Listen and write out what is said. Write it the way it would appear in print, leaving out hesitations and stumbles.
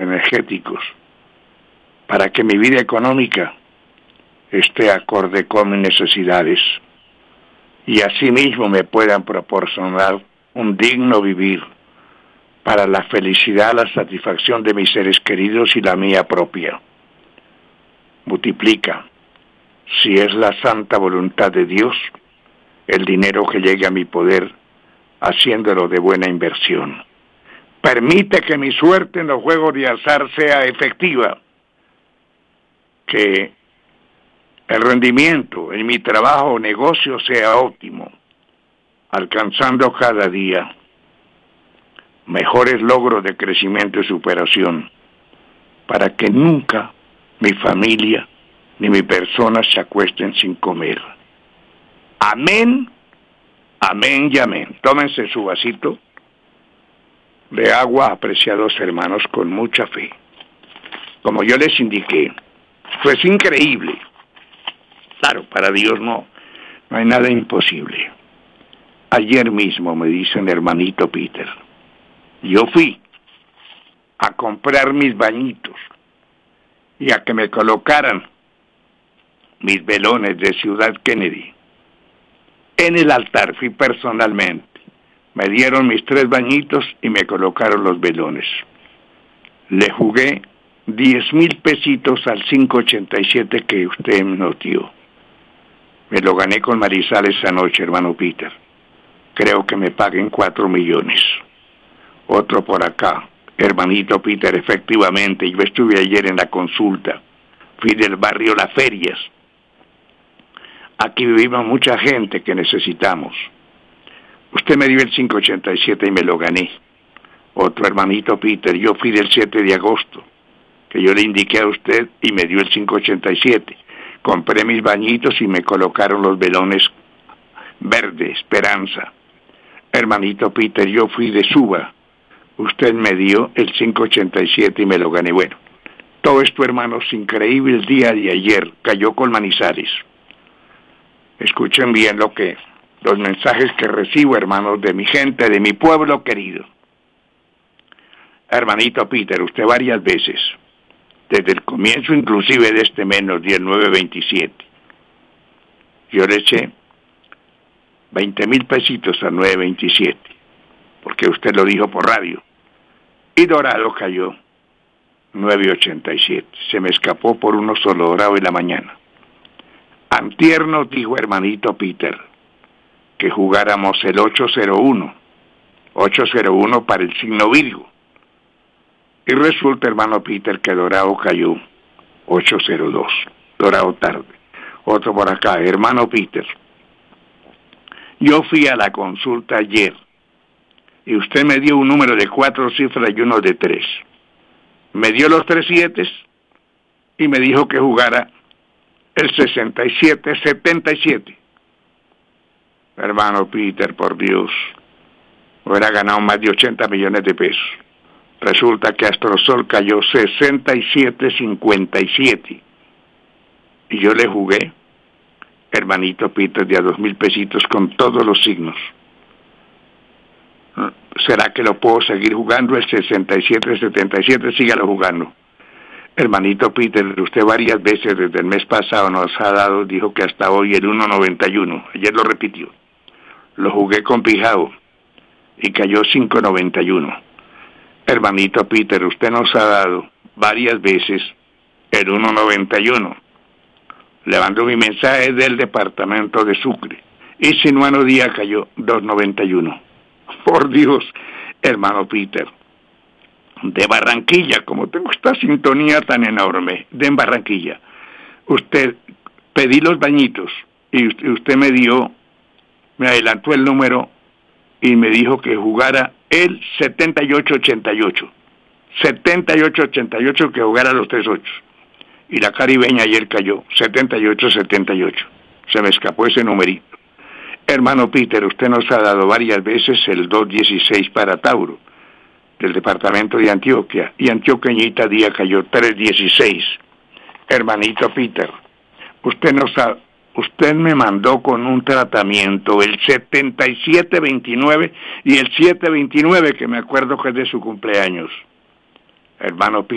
energéticos para que mi vida económica esté acorde con mis necesidades y asimismo me puedan proporcionar un digno vivir para la felicidad, la satisfacción de mis seres queridos y la mía propia. Multiplica, si es la santa voluntad de Dios, el dinero que llegue a mi poder, haciéndolo de buena inversión. Permite que mi suerte en los juegos de azar sea efectiva, que el rendimiento en mi trabajo o negocio sea óptimo, alcanzando cada día mejores logros de crecimiento y superación, para que nunca mi familia ni mi persona se acuesten sin comer. Amén, amén y amén. Tómense su vasito de agua, apreciados hermanos, con mucha fe. Como yo les indiqué, pues increíble. Claro, para Dios no hay nada imposible. Ayer mismo me dicen, hermanito Peter, yo fui a comprar mis bañitos y a que me colocaran mis velones de Ciudad Kennedy. En el altar fui personalmente. Me dieron mis 3 bañitos y me colocaron los velones. Le jugué 10,000 pesitos al 587 que usted nos dio. Me lo gané con Marisal esa noche, hermano Peter. Creo que me paguen 4 millones. Otro por acá. Hermanito Peter, efectivamente, yo estuve ayer en la consulta. Fui del barrio Las Ferias. Aquí vivimos mucha gente que necesitamos. Usted me dio el 587 y me lo gané. Otro hermanito Peter, yo fui del 7 de agosto, que yo le indiqué a usted y me dio el 587. Compré mis bañitos y me colocaron los velones verde, esperanza. Hermanito Peter, yo fui de Suba. Usted me dio el 587 y me lo gané. Bueno, todo esto, hermanos, increíble. El día de ayer cayó con Manizales. Escuchen bien los mensajes que recibo, hermanos, de mi gente, de mi pueblo querido. Hermanito Peter, usted varias veces, desde el comienzo inclusive de este mes, nos dio el 927. Yo le eché 20,000 pesitos al 927, porque usted lo dijo por radio. Y Dorado cayó 987. Se me escapó por uno solo, Dorado en la mañana. Antier nos dijo, hermanito Peter, que jugáramos el 801 para el signo Virgo. Y resulta, hermano Peter, que Dorado cayó 802, Dorado tarde. Otro por acá, hermano Peter, yo fui a la consulta ayer y usted me dio un número de 4 cifras y uno de 3. Me dio los 3 7 y me dijo que jugara el 67-77. Hermano Peter, por Dios, hubiera ganado más de 80 millones de pesos. Resulta que Astrosol cayó 67-57. Y yo le jugué, hermanito Peter, de a 2,000 pesitos con todos los signos. ¿Será que lo puedo seguir jugando? El 67-77, sígalo jugando. Hermanito Peter, usted varias veces desde el mes pasado nos ha dado, dijo que hasta hoy el 1.91. Ayer lo repitió. Lo jugué con Pijao y cayó 5.91. Hermanito Peter, usted nos ha dado varias veces el 1.91. Le mando mi mensaje del departamento de Sucre. Y Sinuano Díaz cayó 2.91. Por Dios, hermano Peter. De Barranquilla, como tengo esta sintonía tan enorme, de Barranquilla. Usted, pedí los bañitos y usted me adelantó el número y me dijo que jugara el 78-88. 78-88, que jugara los 3-8. Y la caribeña ayer cayó 78-78. Se me escapó ese numerito. Hermano Peter, usted nos ha dado varias veces el 2-16 para Tauro, del departamento de Antioquia, y Antioqueñita Día cayó 3-16. Hermanito Peter, usted me mandó con un tratamiento el 77-29 y el 7-29, que me acuerdo que es de su cumpleaños. Hermano Peter,